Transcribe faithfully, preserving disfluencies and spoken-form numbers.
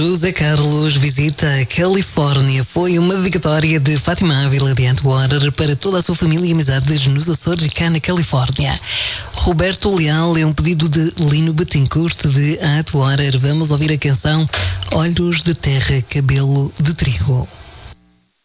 José Carlos visita a Califórnia. Foi uma dedicatória de Fátima Ávila de Antwater para toda a sua família e amizades nos Açores e cá na Califórnia. Roberto Leal é um pedido de Lino Bettencourt de Antwater. Vamos ouvir a canção Olhos de Terra, Cabelo de Trigo.